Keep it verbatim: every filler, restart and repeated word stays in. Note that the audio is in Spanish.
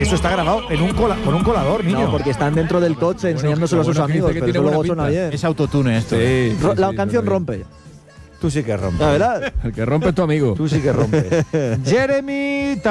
Eso está grabado en un cola, con un colador, niño. No, porque están dentro del coche Bueno, enseñándoselo a sus bueno, que dice amigos, que pero tiene eso luego buena suena pinta. bien. Es autotune esto. Sí, Ro- sí, la sí, canción suena rompe. Tú sí que rompes. La verdad. bien. El que rompe es tu amigo. Tú sí que rompes. Jeremy